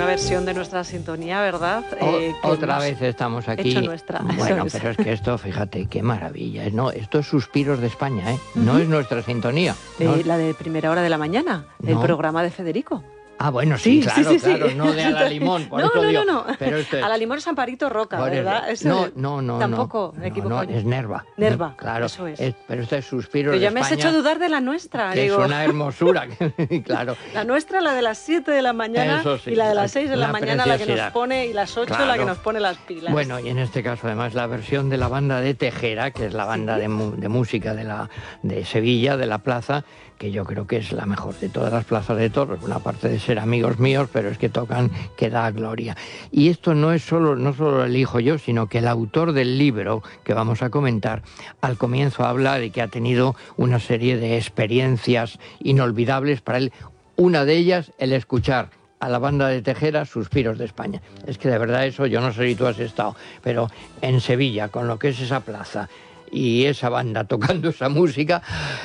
versión de nuestra sintonía, ¿verdad? Otra vez estamos aquí. Hecho nuestra. Bueno, pero es que esto, fíjate, qué maravilla. No, esto es Suspiros de España, ¿eh? No es nuestra sintonía. No. La de Primera Hora de la Mañana, el programa de Federico. Ah, bueno, sí, claro, no de A la Limón, por eso digo. No. Pero A la Limón es Amparito Roca, ¿verdad? No. Tampoco, me equivoco. No, es Nerva. Nerva, claro. Eso es. Pero este es Suspiros de Pero ya España. me has hecho dudar de la nuestra. Que digo. es una hermosura, claro. La nuestra, la de las 7 de la mañana, sí, y la de las 6 de la mañana, la que preciosidad. nos pone, y las 8, la que nos pone las pilas. Bueno, y en este caso, además, la versión de la banda de Tejera, que es la banda de música de Sevilla, de la plaza, que yo creo que es la mejor de todas las plazas de toros, una parte de ser amigos míos, pero es que tocan que da gloria. Y esto no solo lo elijo yo, sino que el autor del libro que vamos a comentar, al comienzo habla de que ha tenido una serie de experiencias inolvidables para él. Una de ellas, el escuchar a la banda de Tejera, Suspiros de España. Es que de verdad eso, yo no sé si tú has estado, pero en Sevilla, con lo que es esa plaza, y esa banda tocando esa música,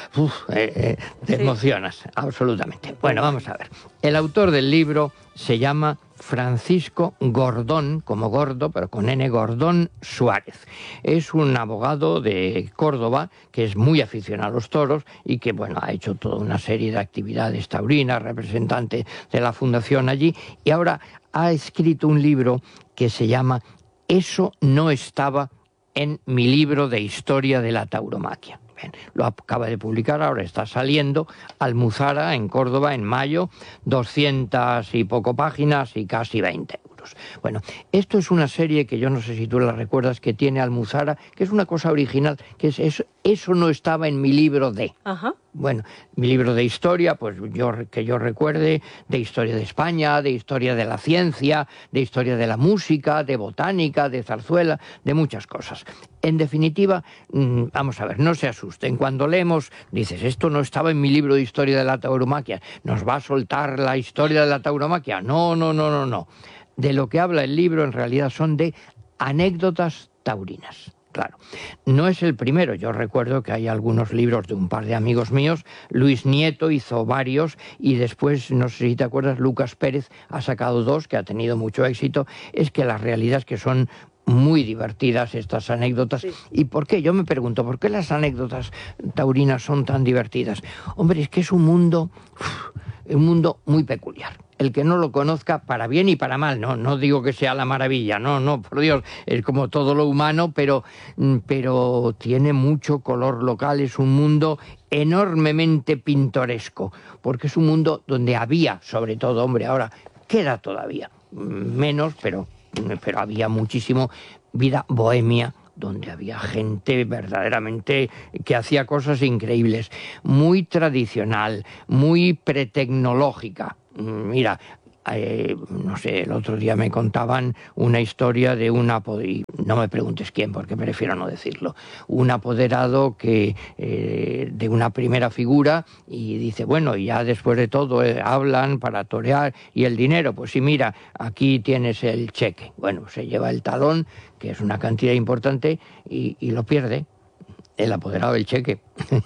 te emocionas, absolutamente. Bueno, vamos a ver. El autor del libro se llama Francisco Gordón, como gordo, pero con N, Gordón Suárez. Es un abogado de Córdoba que es muy aficionado a los toros y que, bueno, ha hecho toda una serie de actividades taurinas, representante de la fundación allí, y ahora ha escrito un libro que se llama Eso no estaba en mi libro de historia de la tauromaquia. Bien, lo acaba de publicar, ahora está saliendo, Almuzara, en Córdoba, en mayo, 200 y poco páginas y casi 20 euros. Bueno, esto es una serie que yo no sé si tú la recuerdas, que tiene Almuzara, que es una cosa original, que es eso no estaba en mi libro de... Ajá. Bueno, mi libro de historia, pues que yo recuerde, de historia de España, de historia de la ciencia, de historia de la música, de botánica, de zarzuela, de muchas cosas. En definitiva, vamos a ver, no se asusten. Cuando leemos, dices, esto no estaba en mi libro de historia de la tauromaquia, ¿nos va a soltar la historia de la tauromaquia? No. De lo que habla el libro en realidad son de anécdotas taurinas. Claro, no es el primero. Yo recuerdo que hay algunos libros de un par de amigos míos. Luis Nieto hizo varios y después, no sé si te acuerdas, Lucas Pérez ha sacado 2 que ha tenido mucho éxito. Es que la realidad es que son muy divertidas estas anécdotas. Sí. ¿Y por qué? Yo me pregunto, ¿por qué las anécdotas taurinas son tan divertidas? Hombre, es que es un mundo muy peculiar. El que no lo conozca, para bien y para mal, no digo que sea la maravilla, no, por Dios, es como todo lo humano, pero tiene mucho color local, es un mundo enormemente pintoresco, porque es un mundo donde había, sobre todo, hombre, ahora queda todavía menos, pero había muchísimo vida bohemia, donde había gente verdaderamente que hacía cosas increíbles, muy tradicional, muy pretecnológica. Mira, no sé, el otro día me contaban una historia de no me preguntes quién, porque prefiero no decirlo, un apoderado que de una primera figura, y dice, bueno, ya después de todo hablan para torear, y el dinero, pues sí, mira, aquí tienes el cheque. Bueno, se lleva el talón, que es una cantidad importante, y lo pierde el apoderado del cheque.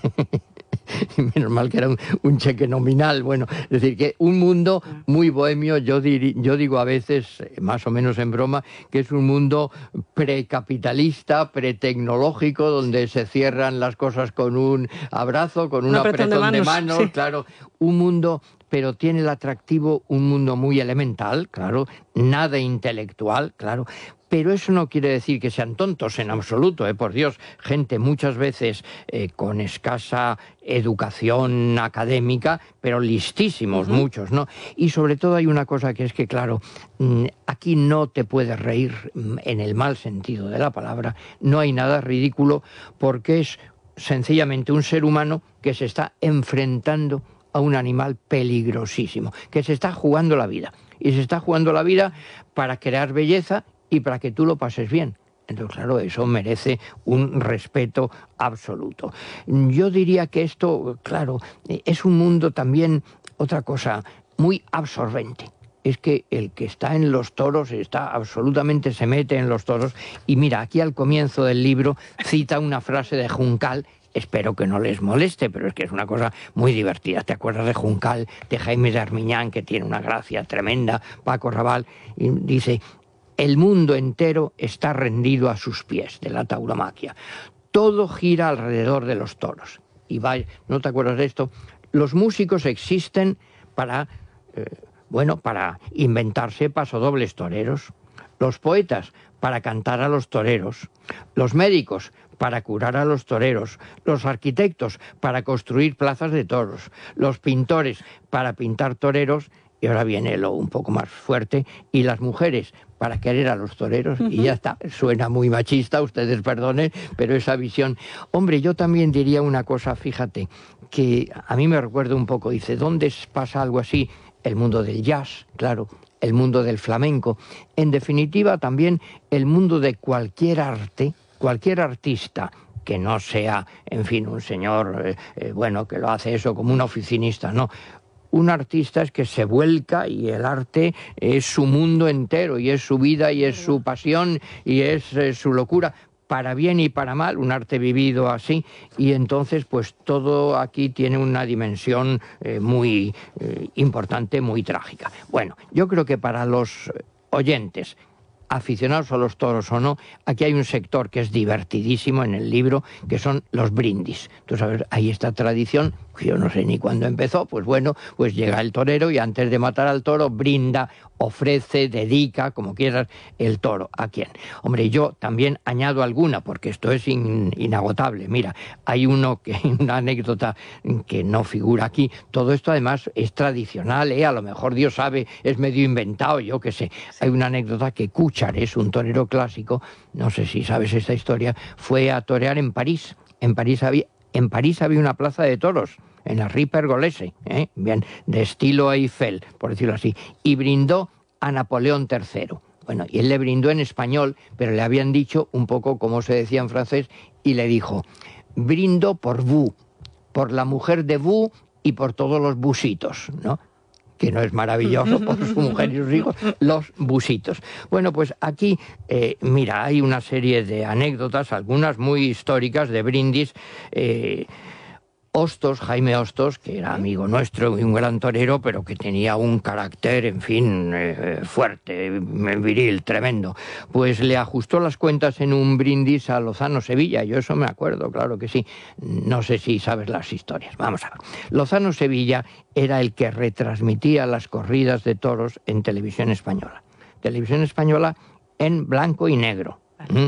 Menos mal que era un cheque nominal. Bueno, es decir, que un mundo muy bohemio. Yo digo a veces, más o menos en broma, que es un mundo precapitalista, pretecnológico, donde se cierran las cosas con un abrazo, con un apretón de manos, sí. Claro, un mundo, pero tiene el atractivo, un mundo muy elemental, claro, nada intelectual, claro. Pero eso no quiere decir que sean tontos en absoluto, por Dios, gente muchas veces con escasa educación académica, pero listísimos, muchos, ¿no? Y sobre todo hay una cosa que es que, claro, aquí no te puedes reír en el mal sentido de la palabra, no hay nada ridículo, porque es sencillamente un ser humano que se está enfrentando a un animal peligrosísimo, que se está jugando la vida, y se está jugando la vida para crear belleza y para que tú lo pases bien. Entonces, claro, eso merece un respeto absoluto. Yo diría que esto, claro, es un mundo también, otra cosa, muy absorbente. Es que el que está en los toros absolutamente se mete en los toros. Y mira, aquí al comienzo del libro cita una frase de Juncal espero que no les moleste, pero es que es una cosa muy divertida. ¿Te acuerdas de Juncal, de Jaime de Armiñán, que tiene una gracia tremenda, Paco Raval, y dice: el mundo entero está rendido a sus pies, de la tauromaquia. Todo gira alrededor de los toros. Y vaya, ¿no te acuerdas de esto? Los músicos existen para inventarse pasodobles toreros. Los poetas para cantar a los toreros. Los médicos para curar a los toreros. Los arquitectos para construir plazas de toros. Los pintores para pintar toreros. Y ahora viene lo un poco más fuerte, y las mujeres para querer a los toreros, y ya está. Suena muy machista, ustedes perdonen, pero esa visión... Hombre, yo también diría una cosa, fíjate, que a mí me recuerda un poco, dice, ¿dónde pasa algo así? El mundo del jazz, claro, el mundo del flamenco, en definitiva también el mundo de cualquier arte, cualquier artista, que no sea, en fin, un señor, que lo hace eso como un oficinista, no. Un artista es que se vuelca, y el arte es su mundo entero, y es su vida, y es su pasión, y es su locura, para bien y para mal, un arte vivido así, y entonces pues todo aquí tiene una dimensión muy importante, muy trágica. Bueno, yo creo que para los oyentes, aficionados a los toros o no, aquí hay un sector que es divertidísimo en el libro, que son los brindis. Tú sabes, hay esta tradición, yo no sé ni cuándo empezó, pues bueno, pues llega el torero y antes de matar al toro brinda, ofrece, dedica, como quieras, el toro. ¿A quién? Hombre, yo también añado alguna, porque esto es inagotable. Mira, hay una anécdota que no figura aquí. Todo esto además es tradicional, a lo mejor Dios sabe, es medio inventado, yo qué sé. Hay una anécdota que Cúchares, un torero clásico, no sé si sabes esta historia, fue a torear en París. En París había una plaza de toros, en la Rue Pergolese, bien, de estilo Eiffel, por decirlo así, y brindó a Napoleón III. Bueno, y él le brindó en español, pero le habían dicho un poco como se decía en francés, y le dijo: brindo por vous, por la mujer de vous y por todos los busitos, ¿no? Que no es maravilloso, por su mujer y sus hijos, los busitos. Bueno, pues aquí, mira, hay una serie de anécdotas, algunas muy históricas, de brindis. Hostos, Jaime Hostos, que era amigo nuestro y un gran torero, pero que tenía un carácter, en fin, fuerte, viril, tremendo, pues le ajustó las cuentas en un brindis a Lozano Sevilla. Yo eso me acuerdo, claro que sí. No sé si sabes las historias. Vamos a ver. Lozano Sevilla era el que retransmitía las corridas de toros en Televisión Española. Televisión Española en blanco y negro.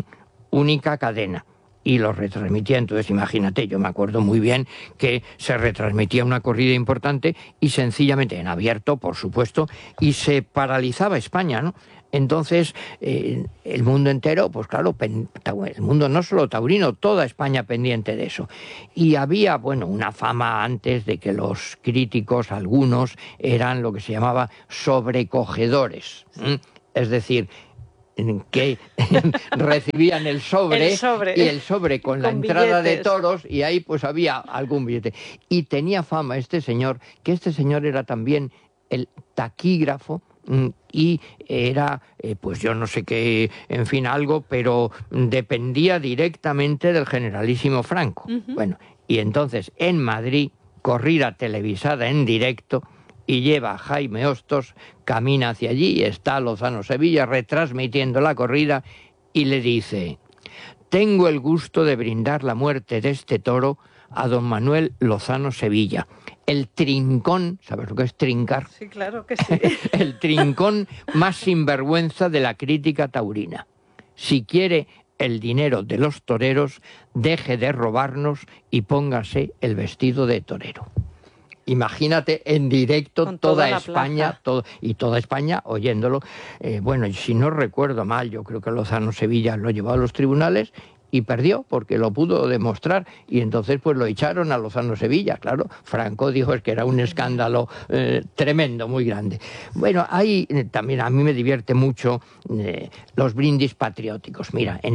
Única cadena. Y lo retransmitía. Entonces, imagínate, yo me acuerdo muy bien que se retransmitía una corrida importante y sencillamente, en abierto, por supuesto, y se paralizaba España, ¿no? Entonces, el mundo entero, pues claro, el mundo no solo taurino, toda España pendiente de eso. Y había, una fama antes de que los críticos, algunos, eran lo que se llamaba sobrecogedores. Es decir, que recibían el sobre y el sobre con la entrada de toros, y ahí pues había algún billete. Y tenía fama este señor, que este señor era también el taquígrafo, y era, pues yo no sé qué, en fin, algo, pero dependía directamente del generalísimo Franco. Bueno, y entonces en Madrid, corrida televisada en directo, y lleva a Jaime Hostos, camina hacia allí, y está Lozano Sevilla retransmitiendo la corrida, y le dice: tengo el gusto de brindar la muerte de este toro a don Manuel Lozano Sevilla, el trincón, ¿sabes lo que es trincar? Sí, claro que sí. El trincón más sinvergüenza de la crítica taurina. Si quiere el dinero de los toreros, deje de robarnos y póngase el vestido de torero. Imagínate en directo con toda España, toda España oyéndolo. Y si no recuerdo mal, yo creo que Lozano Sevilla lo llevó a los tribunales y perdió, porque lo pudo demostrar, y entonces pues lo echaron a Lozano Sevilla. Claro, Franco dijo que era un escándalo tremendo, muy grande. Bueno, ahí también a mí me divierte mucho los brindis patrióticos. Mira, en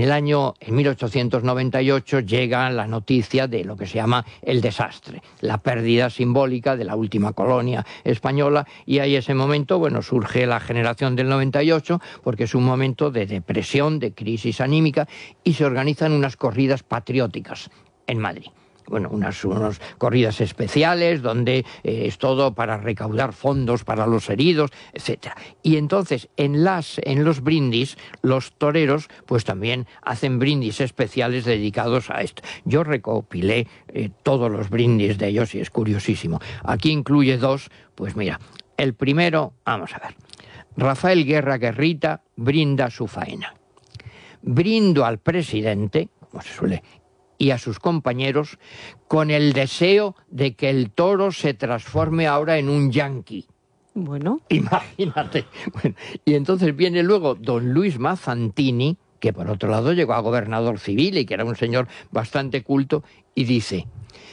1898 llega la noticia de lo que se llama el desastre, la pérdida simbólica de la última colonia española, y ahí ese momento, surge la generación del 98, porque es un momento de depresión, de crisis anímica, y se organizan unas corridas patrióticas en Madrid. bueno, unas corridas especiales donde es todo para recaudar fondos para los heridos, etcétera. Y entonces en los brindis, los toreros pues también hacen brindis especiales dedicados a esto. Yo recopilé todos los brindis de ellos y es curiosísimo. Aquí incluye dos, pues mira, el primero, vamos a ver. Rafael Guerra Guerrita brinda su faena. Brindo al presidente, como se suele, y a sus compañeros con el deseo de que el toro se transforme ahora en un yanqui. Bueno. Imagínate. Bueno, y entonces viene luego don Luis Mazzantini, que por otro lado llegó a gobernador civil y que era un señor bastante culto, y dice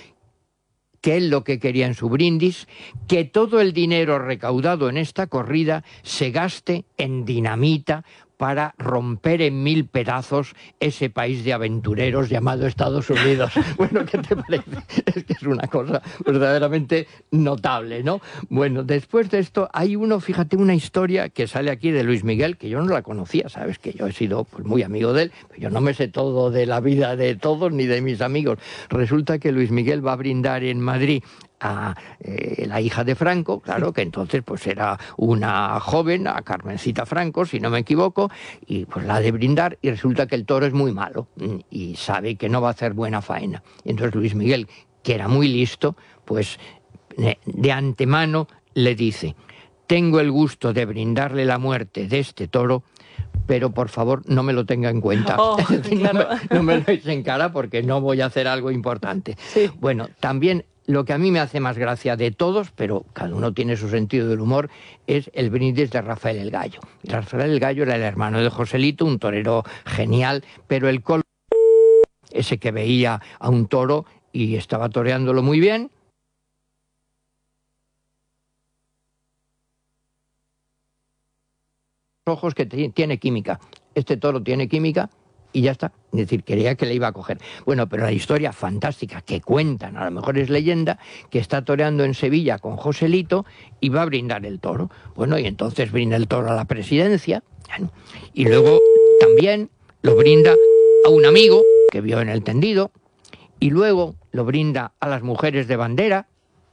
que él lo que quería en su brindis, que todo el dinero recaudado en esta corrida se gaste en dinamita para romper en 1000 pedazos ese país de aventureros llamado Estados Unidos. Bueno, ¿qué te parece? Es que es una cosa verdaderamente notable, ¿no? Bueno, después de esto hay fíjate, una historia que sale aquí de Luis Miguel, que yo no la conocía, sabes que yo he sido pues, muy amigo de él, pero yo no me sé todo de la vida de todos ni de mis amigos. Resulta que Luis Miguel va a brindar en Madrid a la hija de Franco, claro, que entonces pues era una joven, a Carmencita Franco, si no me equivoco, y pues la ha de brindar y resulta que el toro es muy malo y sabe que no va a hacer buena faena. Y entonces Luis Miguel, que era muy listo, pues de antemano le dice: tengo el gusto de brindarle la muerte de este toro, pero por favor no me lo tenga en cuenta. Claro. no me lo eche en cara porque no voy a hacer algo importante. Sí. Bueno, también lo que a mí me hace más gracia de todos, pero cada uno tiene su sentido del humor, es el brindis de Rafael el Gallo. Rafael el Gallo era el hermano de Joselito, un torero genial, pero el ese que veía a un toro y estaba toreándolo muy bien, ojos que tiene química. Este toro tiene química y ya está. Es decir, creía que le iba a coger. Bueno, pero la historia fantástica que cuentan, a lo mejor es leyenda, que está toreando en Sevilla con Joselito y va a brindar el toro. Bueno, y entonces brinda el toro a la presidencia. Y luego también lo brinda a un amigo que vio en el tendido. Y luego lo brinda a las mujeres de bandera.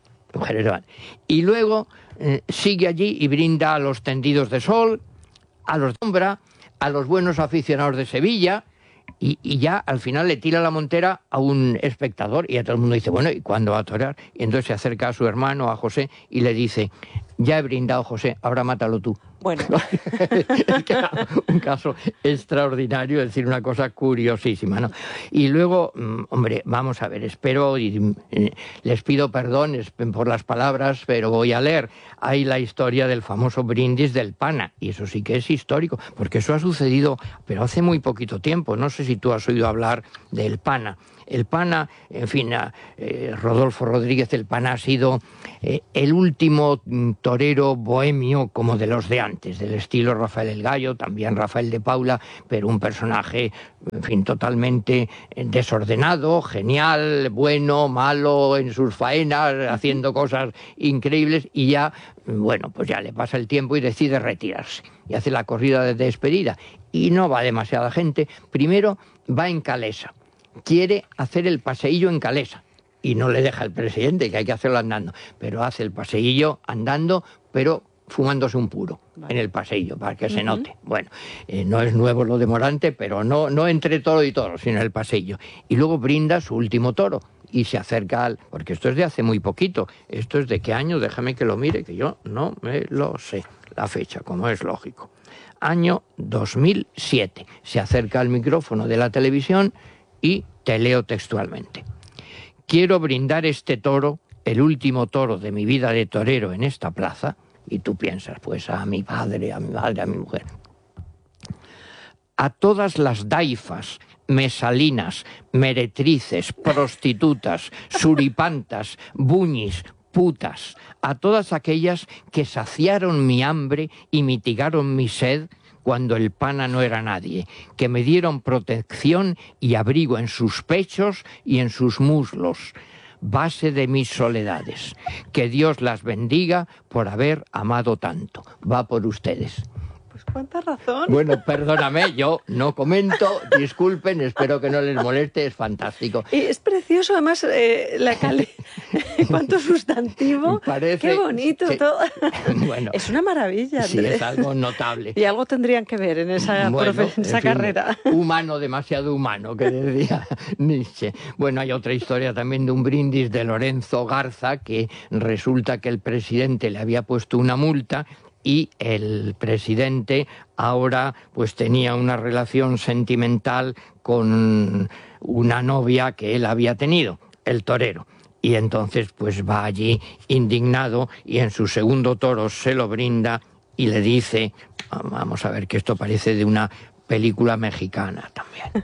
Y luego sigue allí y brinda a los tendidos de sol, a los de sombra, a los buenos aficionados de Sevilla, y ya al final le tira la montera a un espectador y a todo el mundo dice, bueno, ¿y cuándo va a torear? Y entonces se acerca a su hermano, a José, y le dice, ya he brindado, José, ahora mátalo tú. Bueno. Es que era un caso extraordinario, es decir, una cosa curiosísima, ¿no? Y luego, hombre, vamos a ver, espero y les pido perdón por las palabras, pero voy a leer. Hay la historia del famoso brindis del pana, y eso sí que es histórico, porque eso ha sucedido, pero hace muy poquito tiempo. No sé si tú has oído hablar del pana. El pana, en fin, Rodolfo Rodríguez el Pana ha sido el último torero bohemio como de los de antes, del estilo Rafael el Gallo, también Rafael de Paula, pero un personaje, en fin, totalmente desordenado, genial, bueno, malo en sus faenas, haciendo cosas increíbles y ya, bueno, pues ya le pasa el tiempo y decide retirarse y hace la corrida de despedida y no va demasiada gente. Primero va en Calesa. Quiere hacer el paseillo en Calesa y no le deja el presidente, que hay que hacerlo andando, pero hace el paseillo andando, pero fumándose un puro en el paseillo, para que se note. Bueno, no es nuevo lo de Morante, pero no entre toro y toro, sino el paseillo. Y luego brinda su último toro y se acerca porque esto es de hace muy poquito. ¿Esto es de qué año? Déjame que lo mire, que yo no me lo sé, la fecha, como es lógico. Año 2007. Se acerca al micrófono de la televisión y te leo textualmente. Quiero brindar este toro, el último toro de mi vida de torero en esta plaza, y tú piensas, pues a mi padre, a mi madre, a mi mujer, a todas las daifas, mesalinas, meretrices, prostitutas, suripantas, buñis, putas, a todas aquellas que saciaron mi hambre y mitigaron mi sed cuando el pana no era nadie, que me dieron protección y abrigo en sus pechos y en sus muslos, base de mis soledades. Que Dios las bendiga por haber amado tanto. Va por ustedes. Pues cuánta razón. Bueno, perdóname, yo no comento, disculpen, espero que no les moleste, es fantástico. Y es precioso, además, la cuánto sustantivo, Parece, qué bonito sí. todo. Bueno, es una maravilla, sí, Andrés. es algo notable. Y algo tendrían que ver en esa, carrera. Humano, demasiado humano, que decía Nietzsche. Bueno, hay otra historia también de un brindis de Lorenzo Garza, que resulta que el presidente le había puesto una multa y el presidente ahora pues tenía una relación sentimental con una novia que él había tenido, el torero. Y entonces pues va allí indignado y en su segundo toro se lo brinda y le dice, vamos a ver que esto parece de una película mexicana también.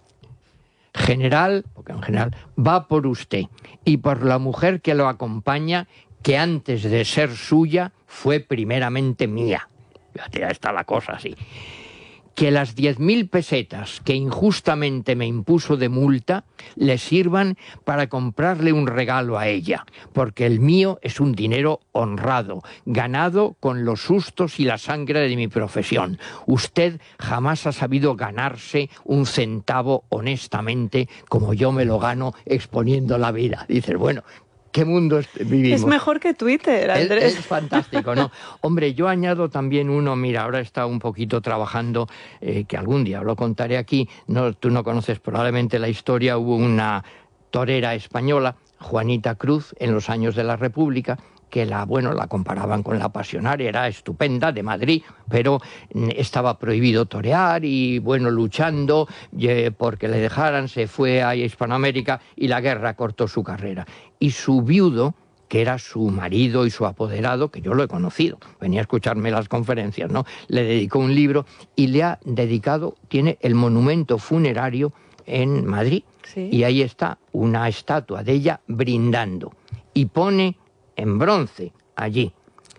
General, porque en general, va por usted y por la mujer que lo acompaña, que antes de ser suya fue primeramente mía. Ya está la cosa así. Que las 10.000 pesetas que injustamente me impuso de multa le sirvan para comprarle un regalo a ella, porque el mío es un dinero honrado, ganado con los sustos y la sangre de mi profesión. Usted jamás ha sabido ganarse un centavo honestamente como yo me lo gano exponiendo la vida. Dices, bueno, ¿qué mundo vivimos? Es mejor que Twitter, Andrés. Es fantástico, ¿no? Hombre, yo añado también uno, mira, ahora está un poquito trabajando, que algún día lo contaré aquí, tú no conoces probablemente la historia, hubo una torera española, Juanita Cruz, en los años de la República, que la comparaban con la Pasionaria, era estupenda, de Madrid, pero estaba prohibido torear y, luchando porque le dejaran, se fue a Hispanoamérica y la guerra cortó su carrera. Y su viudo, que era su marido y su apoderado, que yo lo he conocido, venía a escucharme las conferencias, ¿no? Le dedicó un libro y le ha dedicado, tiene el monumento funerario en Madrid. ¿Sí? Y ahí está una estatua de ella brindando. Y pone en bronce allí,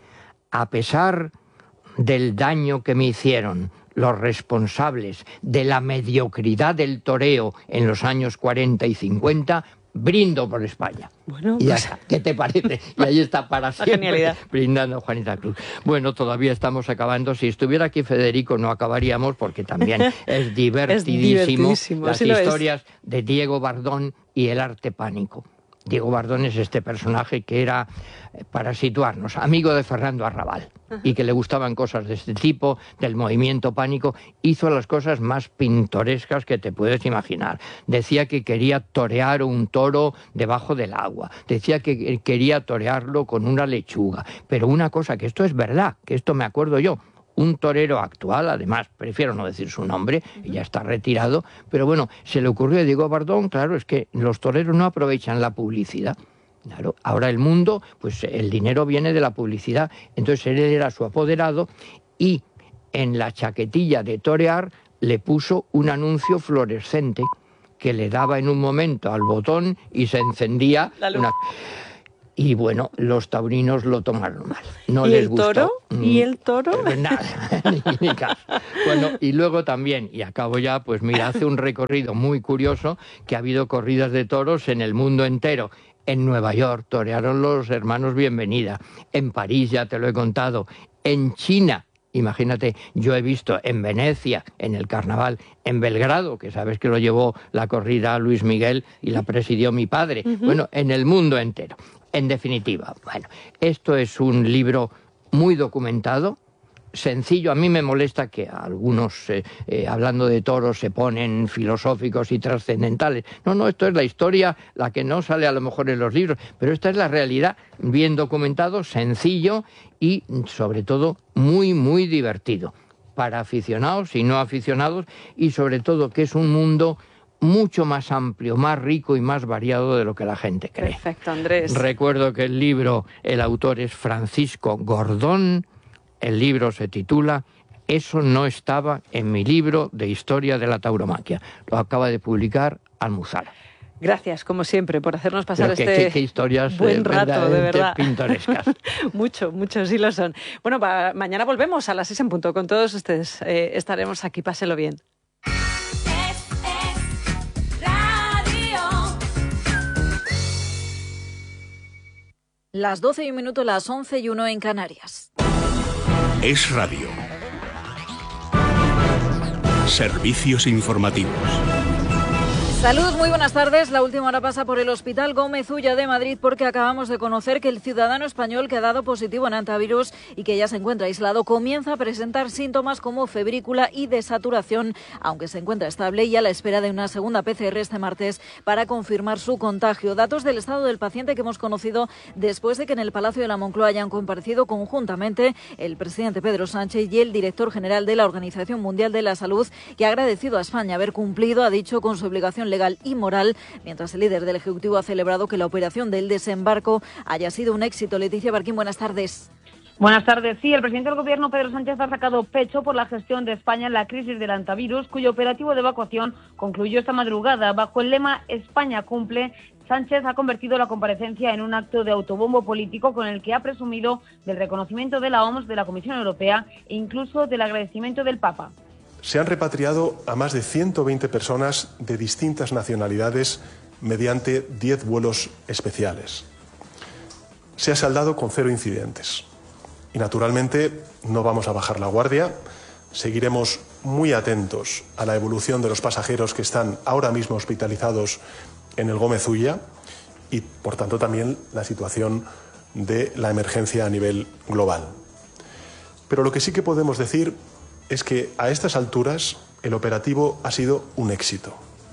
a pesar del daño que me hicieron los responsables de la mediocridad del toreo en los años 40 y 50, brindo por España. Bueno, y ya está. ¿Qué te parece? Y ahí está para siempre brindando Juanita Cruz. Bueno, todavía estamos acabando. Si estuviera aquí Federico no acabaríamos porque también es divertidísimo las historias de Diego Bardón y el arte pánico. Diego Bardón es este personaje que era, para situarnos, amigo de Fernando Arrabal y que le gustaban cosas de este tipo, del movimiento pánico. Hizo las cosas más pintorescas que te puedes imaginar. Decía que quería torear un toro debajo del agua. Decía que quería torearlo con una lechuga. Pero una cosa, que esto es verdad, que esto me acuerdo yo, un torero actual, además, prefiero no decir su nombre, ya está retirado, pero bueno, se le ocurrió a Diego Bardón, claro, es que los toreros no aprovechan la publicidad. Claro, ahora el mundo, pues el dinero viene de la publicidad, entonces él era su apoderado y en la chaquetilla de torear le puso un anuncio fluorescente que le daba en un momento al botón y se encendía la luz. Y bueno, los taurinos lo tomaron mal. No les gustó. Toro? ¿Y el toro? Nada, ni caso. Bueno, y luego también, y acabo ya, pues mira, hace un recorrido muy curioso, que ha habido corridas de toros en el mundo entero. En Nueva York torearon los hermanos Bienvenida. En París, ya te lo he contado. En China, imagínate, yo he visto en Venecia, en el carnaval, en Belgrado, que sabes que lo llevó la corrida a Luis Miguel y la presidió mi padre. Bueno, en el mundo entero. En definitiva, bueno, esto es un libro muy documentado, sencillo. A mí me molesta que algunos, hablando de toros, se ponen filosóficos y trascendentales. No, esto es la historia, la que no sale a lo mejor en los libros, pero esta es la realidad, bien documentado, sencillo y, sobre todo, muy, muy divertido. Para aficionados y no aficionados, y sobre todo que es un mundo mucho más amplio, más rico y más variado de lo que la gente cree. Perfecto, Andrés. Recuerdo que el libro, el autor es Francisco Gordón, el libro se titula Eso no estaba en mi libro de historia de la tauromaquia. Lo acaba de publicar Almuzara. Gracias, como siempre, por hacernos pasar qué historias buen rato, de verdad. Pintorescas. Mucho, sí lo son. Bueno, mañana volvemos a las 6 en punto con todos ustedes. Estaremos aquí, páselo bien. Las 12:01, las 11:01 en Canarias. Es Radio. Servicios informativos. Saludos, muy buenas tardes. La última hora pasa por el Hospital Gómez Ulla de Madrid porque acabamos de conocer que el ciudadano español que ha dado positivo en hantavirus y que ya se encuentra aislado comienza a presentar síntomas como febrícula y desaturación, aunque se encuentra estable y a la espera de una segunda PCR este martes para confirmar su contagio. Datos del estado del paciente que hemos conocido después de que en el Palacio de la Moncloa hayan comparecido conjuntamente el presidente Pedro Sánchez y el director general de la Organización Mundial de la Salud, que ha agradecido a España haber cumplido, ha dicho, con su obligación legal y moral, mientras el líder del Ejecutivo ha celebrado que la operación del desembarco haya sido un éxito. Leticia Barquín, buenas tardes. Buenas tardes. Sí, el presidente del Gobierno, Pedro Sánchez, ha sacado pecho por la gestión de España en la crisis del hantavirus, cuyo operativo de evacuación concluyó esta madrugada. Bajo el lema España cumple, Sánchez ha convertido la comparecencia en un acto de autobombo político con el que ha presumido del reconocimiento de la OMS, de la Comisión Europea e incluso del agradecimiento del Papa. Se han repatriado a más de 120 personas de distintas nacionalidades mediante 10 vuelos especiales. Se ha saldado con 0 incidentes. Y naturalmente no vamos a bajar la guardia. Seguiremos muy atentos a la evolución de los pasajeros que están ahora mismo hospitalizados en el Gómez Ulla y, por tanto, también la situación de la emergencia a nivel global. Pero lo que sí que podemos decir es que a estas alturas el operativo ha sido un éxito.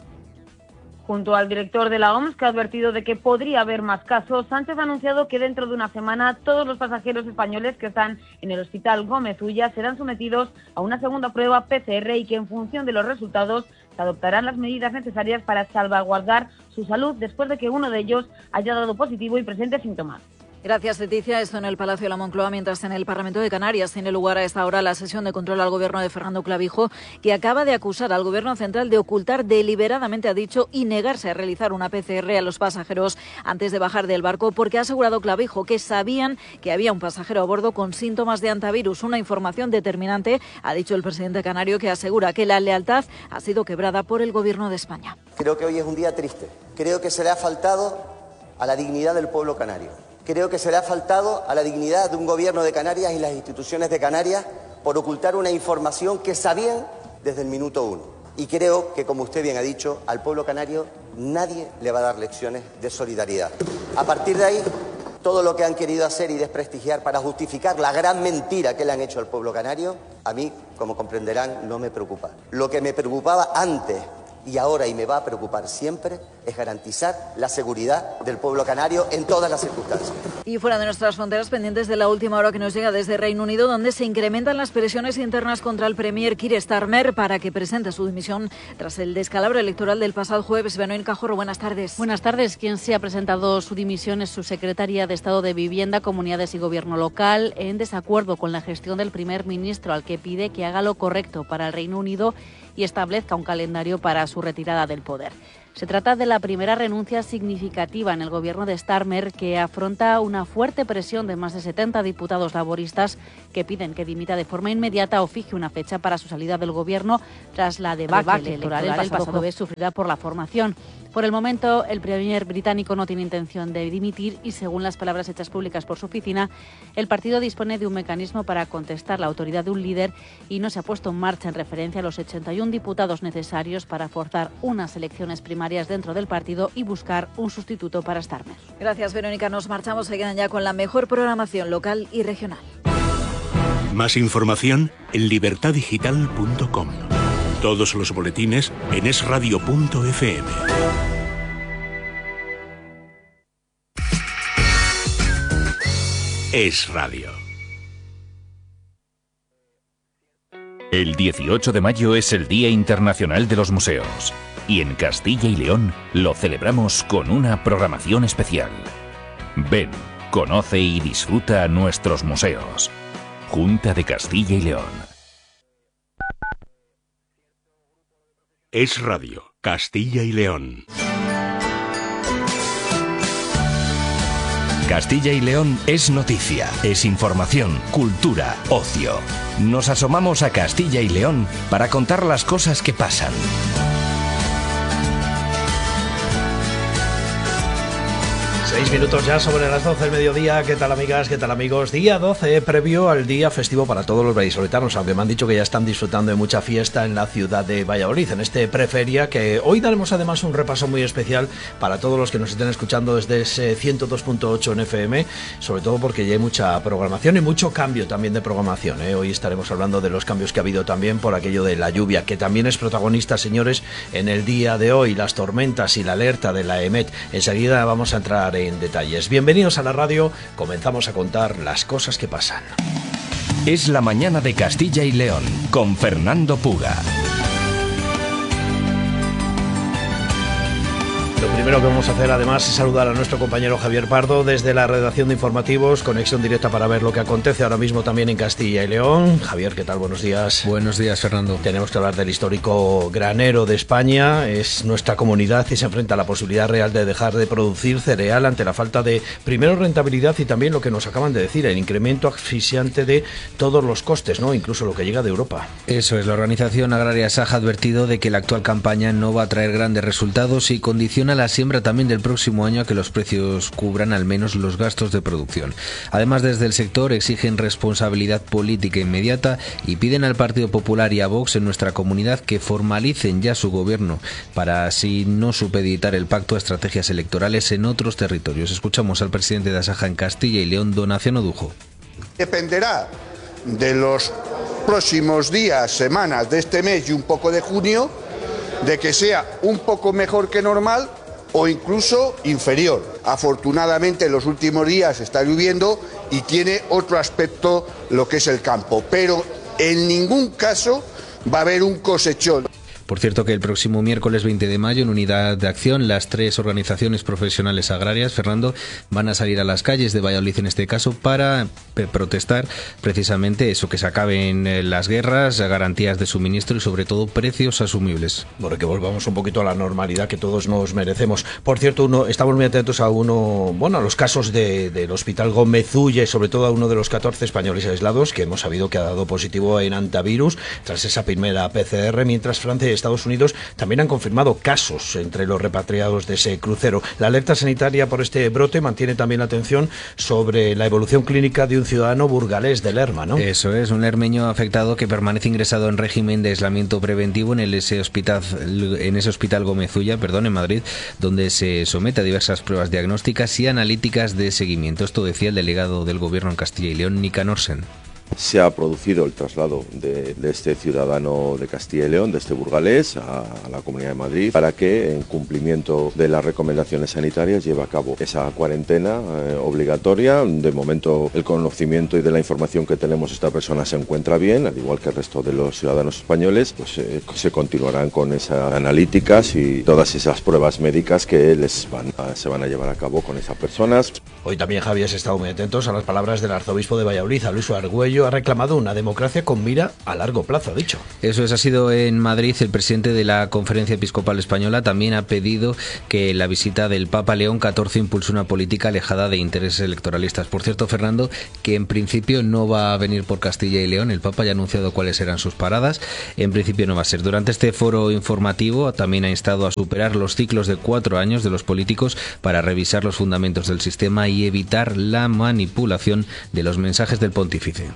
Junto al director de la OMS, que ha advertido de que podría haber más casos, Sánchez ha anunciado que dentro de una semana todos los pasajeros españoles que están en el Hospital Gómez Ulla serán sometidos a una segunda prueba PCR y que en función de los resultados se adoptarán las medidas necesarias para salvaguardar su salud después de que uno de ellos haya dado positivo y presente síntomas. Gracias, Leticia. Esto en el Palacio de la Moncloa, mientras en el Parlamento de Canarias tiene lugar a esta hora la sesión de control al Gobierno de Fernando Clavijo, que acaba de acusar al Gobierno central de ocultar deliberadamente, ha dicho, y negarse a realizar una PCR a los pasajeros antes de bajar del barco, porque ha asegurado Clavijo que sabían que había un pasajero a bordo con síntomas de hantavirus. Una información determinante, ha dicho el presidente canario, que asegura que la lealtad ha sido quebrada por el Gobierno de España. Creo que hoy es un día triste. Creo que se le ha faltado a la dignidad del pueblo canario. Creo que se le ha faltado a la dignidad de un Gobierno de Canarias y las instituciones de Canarias por ocultar una información que sabían desde el minuto 1. Y creo que, como usted bien ha dicho, al pueblo canario nadie le va a dar lecciones de solidaridad. A partir de ahí, todo lo que han querido hacer y desprestigiar para justificar la gran mentira que le han hecho al pueblo canario, a mí, como comprenderán, no me preocupa. Lo que me preocupaba antes y ahora, y me va a preocupar siempre, es garantizar la seguridad del pueblo canario en todas las circunstancias. Y fuera de nuestras fronteras, pendientes de la última hora que nos llega desde Reino Unido, donde se incrementan las presiones internas contra el premier Keir Starmer para que presente su dimisión tras el descalabro electoral del pasado jueves. Benoît Cajorro, buenas tardes. Buenas tardes. Quien se ha presentado su dimisión es su secretaria de Estado de Vivienda, Comunidades y Gobierno Local, en desacuerdo con la gestión del primer ministro, al que pide que haga lo correcto para el Reino Unido y establezca un calendario para su retirada del poder. Se trata de la primera renuncia significativa en el gobierno de Starmer, que afronta una fuerte presión de más de 70 diputados laboristas que piden que dimita de forma inmediata o fije una fecha para su salida del gobierno tras la debacle electoral el pasado jueves sufrida por la formación. Por el momento, el premier británico no tiene intención de dimitir y, según las palabras hechas públicas por su oficina, el partido dispone de un mecanismo para contestar la autoridad de un líder y no se ha puesto en marcha en referencia a los 81 diputados necesarios para forzar unas elecciones primarias dentro del partido y buscar un sustituto para Starmer. Gracias, Verónica. Nos marchamos. Se quedan ya con la mejor programación local y regional. Más información en libertadigital.com. Todos los boletines en esradio.fm. Es Radio. El 18 de mayo es el Día Internacional de los Museos y en Castilla y León lo celebramos con una programación especial. Ven, conoce y disfruta nuestros museos. Junta de Castilla y León. Es Radio, Castilla y León. Castilla y León es noticia, es información, cultura, ocio. Nos asomamos a Castilla y León para contar las cosas que pasan. 6 minutos ya sobre las 12 del mediodía. ¿Qué tal, amigas? ¿Qué tal, amigos? Día 12, previo al día festivo para todos los vallisoletanos, aunque me han dicho que ya están disfrutando de mucha fiesta en la ciudad de Valladolid, en este preferia, que hoy daremos además un repaso muy especial para todos los que nos estén escuchando desde ese 102.8 en FM, sobre todo porque ya hay mucha programación y mucho cambio también de programación, ¿eh? Hoy estaremos hablando de los cambios que ha habido también por aquello de la lluvia, que también es protagonista, señores, en el día de hoy, las tormentas y la alerta de la EMET. Enseguida vamos a entrar en detalles. Bienvenidos a la radio, comenzamos a contar las cosas que pasan. Es la mañana de Castilla y León, con Fernando Puga. Lo primero que vamos a hacer además es saludar a nuestro compañero Javier Pardo desde la redacción de informativos, conexión directa para ver lo que acontece ahora mismo también en Castilla y León. Javier, ¿qué tal? Buenos días. Buenos días, Fernando. Tenemos que hablar del histórico granero de España. Es nuestra comunidad y se enfrenta a la posibilidad real de dejar de producir cereal ante la falta de, primero, rentabilidad y también lo que nos acaban de decir, el incremento asfixiante de todos los costes, ¿no? Incluso lo que llega de Europa. Eso es, la organización agraria SAJ ha advertido de que la actual campaña no va a traer grandes resultados y condiciona la siembra también del próximo año a que los precios cubran al menos los gastos de producción. Además, desde el sector exigen responsabilidad política inmediata y piden al Partido Popular y a Vox en nuestra comunidad que formalicen ya su gobierno para así no supeditar el pacto a estrategias electorales en otros territorios. Escuchamos al presidente de Asaja en Castilla y León, don Aciano Dujo. Dependerá de los próximos días, semanas de este mes y un poco de junio, de que sea un poco mejor que normal o incluso inferior. Afortunadamente en los últimos días está lloviendo y tiene otro aspecto lo que es el campo, pero en ningún caso va a haber un cosechón. Por cierto que el próximo miércoles 20 de mayo, en Unidad de Acción, las 3 organizaciones profesionales agrarias, Fernando, van a salir a las calles de Valladolid en este caso para protestar precisamente eso, que se acaben las guerras, garantías de suministro y sobre todo precios asumibles. Bueno, que volvamos un poquito a la normalidad que todos nos merecemos. Por cierto, estamos muy atentos a los casos del Hospital Gómez Ulla, sobre todo a uno de los 14 españoles aislados que hemos sabido que ha dado positivo en antivirus tras esa primera PCR, mientras Francia y Estados Unidos también han confirmado casos entre los repatriados de ese crucero. La alerta sanitaria por este brote mantiene también la atención sobre la evolución clínica de un ciudadano burgalés de Lerma, ¿no? Eso es, un lermeño afectado que permanece ingresado en régimen de aislamiento preventivo en ese hospital Gómez Ulla, en Madrid, donde se somete a diversas pruebas diagnósticas y analíticas de seguimiento. Esto decía el delegado del Gobierno en Castilla y León, Nicanor Sen. Se ha producido el traslado de este ciudadano de Castilla y León, de este burgalés, a la Comunidad de Madrid, para que, en cumplimiento de las recomendaciones sanitarias, lleve a cabo esa cuarentena obligatoria. De momento, el conocimiento y de la información que tenemos, esta persona se encuentra bien, al igual que el resto de los ciudadanos españoles. Pues se continuarán con esas analíticas y todas esas pruebas médicas que se van a llevar a cabo con esas personas. Hoy también, Javier, se ha estado muy atentos a las palabras del arzobispo de Valladolid, a Luis Argüello. Ha reclamado una democracia con mira a largo plazo, ha dicho. Eso es, ha sido en Madrid. El presidente de la Conferencia Episcopal Española también ha pedido que la visita del Papa León XIV impulse una política alejada de intereses electoralistas. Por cierto, Fernando, que en principio no va a venir por Castilla y León. El Papa ya ha anunciado cuáles serán sus paradas. En principio no va a ser. Durante este foro informativo también ha instado a superar los ciclos de 4 años de los políticos para revisar los fundamentos del sistema y evitar la manipulación de los mensajes del pontífice.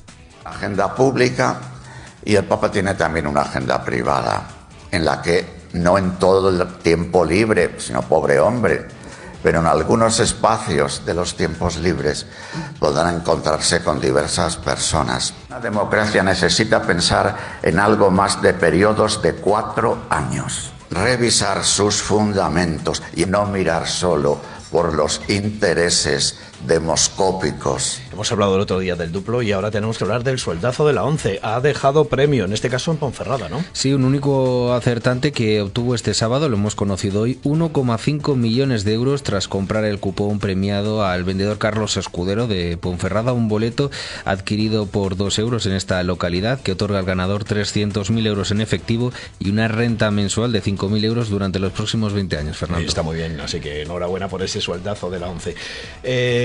Agenda pública, y el Papa tiene también una agenda privada en la que no en todo el tiempo libre, sino pobre hombre, pero en algunos espacios de los tiempos libres podrán encontrarse con diversas personas. La democracia necesita pensar en algo más de periodos de 4 años, revisar sus fundamentos y no mirar solo por los intereses demoscópicos. Hemos hablado el otro día del duplo y ahora tenemos que hablar del sueldazo de la ONCE. Ha dejado premio, en este caso en Ponferrada, ¿no? Sí, un único acertante que obtuvo este sábado, lo hemos conocido hoy, 1,5 millones de euros tras comprar el cupón premiado al vendedor Carlos Escudero de Ponferrada, un boleto adquirido por 2 euros en esta localidad que otorga al ganador 300.000 euros en efectivo y una renta mensual de 5.000 euros durante los próximos 20 años, Fernando. Está muy bien, así que enhorabuena por ese sueldazo de la ONCE.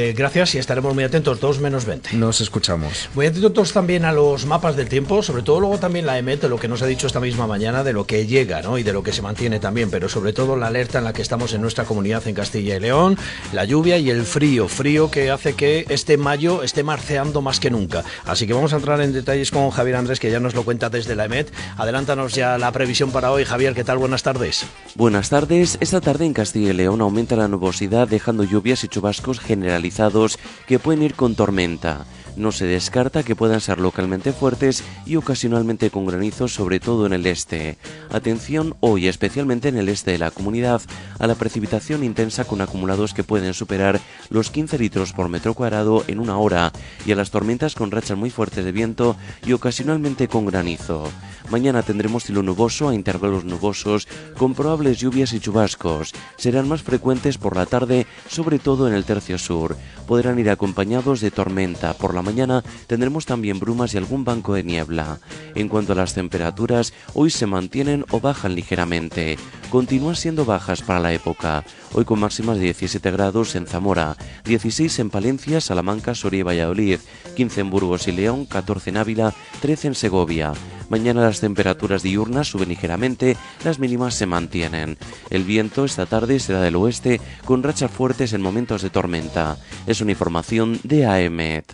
Gracias y estaremos muy atentos, 2 menos 20. Nos escuchamos. Muy atentos también a los mapas del tiempo, sobre todo luego también la EMET, de lo que nos ha dicho esta misma mañana, de lo que llega, ¿no? Y de lo que se mantiene también, pero sobre todo la alerta en la que estamos en nuestra comunidad en Castilla y León, la lluvia y el frío que hace que este mayo esté marceando más que nunca. Así que vamos a entrar en detalles con Javier Andrés, que ya nos lo cuenta desde la EMET. Adelántanos ya la previsión para hoy. Javier, ¿qué tal? Buenas tardes. Buenas tardes. Esta tarde en Castilla y León aumenta la nubosidad, dejando lluvias y chubascos generalizados que pueden ir con tormenta. No se descarta que puedan ser localmente fuertes y ocasionalmente con granizo, sobre todo en el este. Atención hoy, especialmente en el este de la comunidad, a la precipitación intensa con acumulados que pueden superar los 15 litros por metro cuadrado en una hora y a las tormentas con rachas muy fuertes de viento y ocasionalmente con granizo. Mañana tendremos cielo nuboso a intervalos nubosos con probables lluvias y chubascos. Serán más frecuentes por la tarde, sobre todo en el tercio sur. Podrán ir acompañados de tormenta. Por la mañana tendremos también brumas y algún banco de niebla. En cuanto a las temperaturas, hoy se mantienen o bajan ligeramente. Continúan siendo bajas para la época. Hoy con máximas de 17 grados en Zamora, 16 en Palencia, Salamanca, Soria y Valladolid, 15 en Burgos y León, 14 en Ávila, 13 en Segovia. Mañana las temperaturas diurnas suben ligeramente, las mínimas se mantienen. El viento esta tarde será del oeste con rachas fuertes en momentos de tormenta. Es una información de AEMET.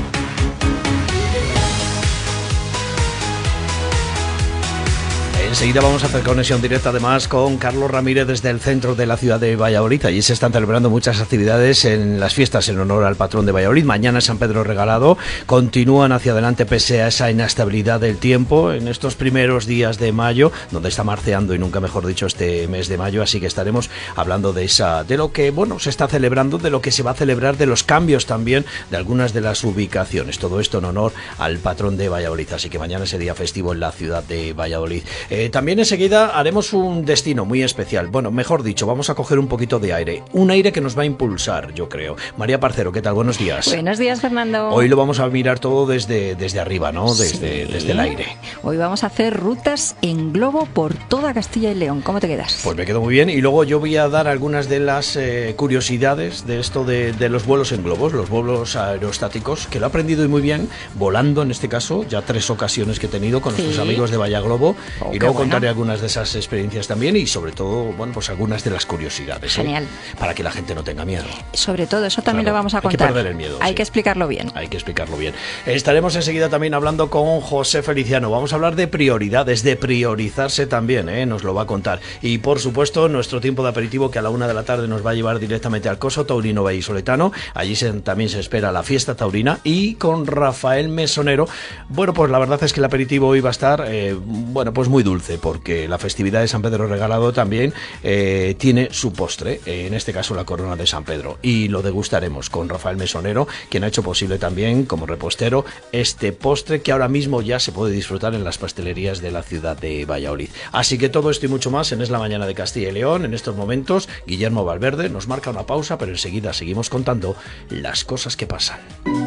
Enseguida vamos a hacer conexión directa además con Carlos Ramírez desde el centro de la ciudad de Valladolid. Allí se están celebrando muchas actividades en las fiestas en honor al patrón de Valladolid. Mañana es San Pedro Regalado. Continúan hacia adelante pese a esa inestabilidad del tiempo en estos primeros días de mayo, donde está marceando y nunca mejor dicho este mes de mayo. Así que estaremos hablando de lo que se está celebrando, de lo que se va a celebrar, de los cambios también de algunas de las ubicaciones. Todo esto en honor al patrón de Valladolid. Así que mañana es el día festivo en la ciudad de Valladolid. También enseguida haremos un destino muy especial. Bueno, mejor dicho, vamos a coger un poquito de aire. Un aire que nos va a impulsar, yo creo. María Parcero, ¿qué tal? Buenos días. Buenos días, Fernando. Hoy lo vamos a mirar todo desde arriba, ¿no? Desde el aire. Hoy vamos a hacer rutas en globo por toda Castilla y León. ¿Cómo te quedas? Pues me quedo muy bien. Y luego yo voy a dar algunas de las curiosidades de esto de los vuelos en globos, los vuelos aerostáticos, que lo he aprendido y muy bien, volando en este caso, ya 3 ocasiones que he tenido con nuestros amigos de Vallaglobo. Y luego contaré algunas de esas experiencias también y sobre todo, pues algunas de las curiosidades. Genial. Para que la gente no tenga miedo. Sobre todo, eso también lo vamos a contar. Hay que perder el miedo. Hay que explicarlo bien. Hay que explicarlo bien. Estaremos enseguida también hablando con José Feliciano. Vamos a hablar de prioridades, de priorizarse también, nos lo va a contar. Y por supuesto, nuestro tiempo de aperitivo que a la 1 de la tarde nos va a llevar directamente al Coso Taurino Vallisoletano. Allí también se espera la fiesta taurina y con Rafael Mesonero. Bueno, pues la verdad es que el aperitivo hoy va a estar, pues muy dulce, porque la festividad de San Pedro Regalado también tiene su postre, en este caso la corona de San Pedro, y lo degustaremos con Rafael Mesonero, quien ha hecho posible también como repostero este postre que ahora mismo ya se puede disfrutar en las pastelerías de la ciudad de Valladolid. Así que todo esto y mucho más en Es la Mañana de Castilla y León. En estos momentos Guillermo Valverde nos marca una pausa, pero enseguida seguimos contando las cosas que pasan.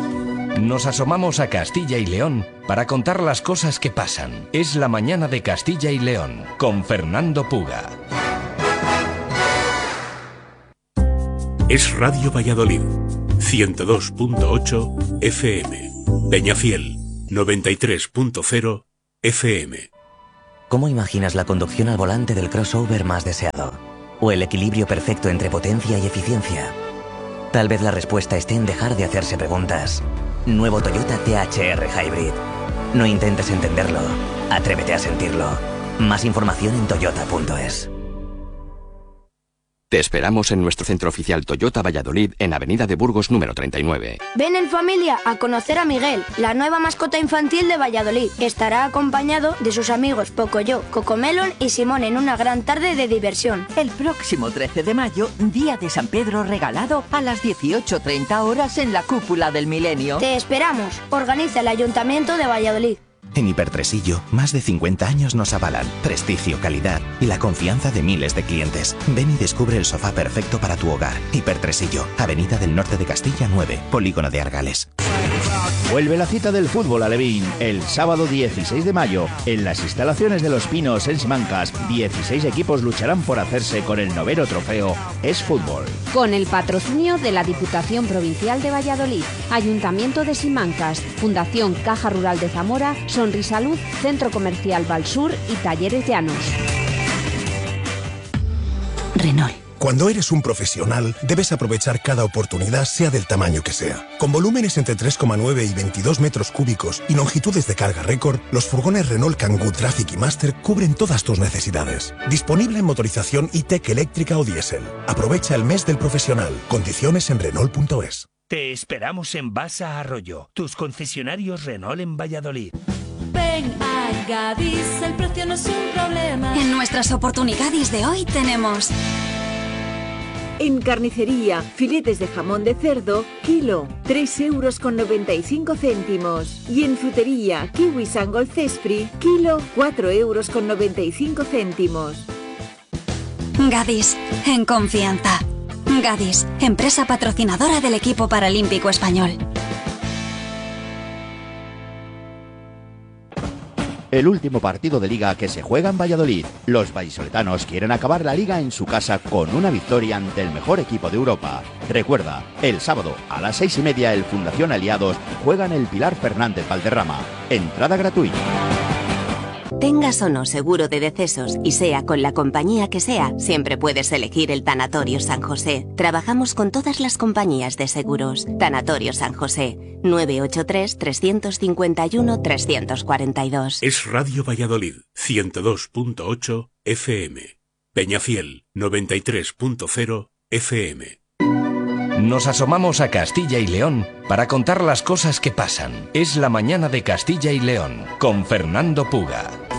Nos asomamos a Castilla y León para contar las cosas que pasan. Es la Mañana de Castilla y León, con Fernando Puga. Es Radio Valladolid, 102.8 FM. Peñafiel, 93.0 FM. ¿Cómo imaginas la conducción al volante del crossover más deseado? ¿O el equilibrio perfecto entre potencia y eficiencia? Tal vez la respuesta esté en dejar de hacerse preguntas. Nuevo Toyota THR Hybrid. No intentes entenderlo, atrévete a sentirlo. Más información en toyota.es. Te esperamos en nuestro centro oficial Toyota Valladolid en Avenida de Burgos número 39. Ven en familia a conocer a Miguel, la nueva mascota infantil de Valladolid. Estará acompañado de sus amigos Pocoyo, Cocomelon y Simón en una gran tarde de diversión. El próximo 13 de mayo, día de San Pedro Regalado, a las 18:30 horas en la Cúpula del Milenio. Te esperamos. Organiza el Ayuntamiento de Valladolid. En Hipertresillo, más de 50 años nos avalan, prestigio, calidad y la confianza de miles de clientes. Ven y descubre el sofá perfecto para tu hogar. Hipertresillo, Avenida del Norte de Castilla 9, Polígono de Argales. Vuelve la cita del fútbol alevín el sábado 16 de mayo en las instalaciones de Los Pinos en Simancas. 16 equipos lucharán por hacerse con el 9º trofeo Es Fútbol. Con el patrocinio de la Diputación Provincial de Valladolid, Ayuntamiento de Simancas, Fundación Caja Rural de Zamora, Sonrisalud, Centro Comercial Valsur y Talleres Llanos. Renault. Cuando eres un profesional, debes aprovechar cada oportunidad, sea del tamaño que sea. Con volúmenes entre 3,9 y 22 metros cúbicos y longitudes de carga récord, los furgones Renault Kangoo Traffic y Master cubren todas tus necesidades. Disponible en motorización e-Tech eléctrica o diésel. Aprovecha el mes del profesional. Condiciones en Renault.es. Te esperamos en Basa Arroyo, tus concesionarios Renault en Valladolid. Ven a Gadis, el precio no es un problema. En nuestras oportunidades de hoy tenemos... En carnicería, filetes de jamón de cerdo, kilo, 3,95 €. Y en frutería, kiwis Angol Cespri, kilo, 4,95 €. Gadis, en confianza. Gadis, empresa patrocinadora del equipo paralímpico español. El último partido de Liga que se juega en Valladolid. Los vallisoletanos quieren acabar la Liga en su casa con una victoria ante el mejor equipo de Europa. Recuerda, el sábado a las 6:30 el Fundación Aliados juega en el Pilar Fernández Valderrama. Entrada gratuita. Tengas o no seguro de decesos y sea con la compañía que sea, siempre puedes elegir el Tanatorio San José. Trabajamos con todas las compañías de seguros. Tanatorio San José, 983-351-342. Es Radio Valladolid, 102.8 FM. Peñafiel, 93.0 FM. Nos asomamos a Castilla y León para contar las cosas que pasan. Es la mañana de Castilla y León con Fernando Puga.